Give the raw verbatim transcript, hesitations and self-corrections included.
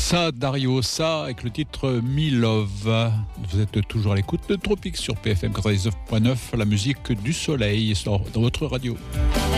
Ça, Dario, ça, avec le titre Me Love. Vous êtes toujours à l'écoute de Tropique sur P F M quatre-vingt-dix-neuf point neuf, la musique du soleil dans votre radio.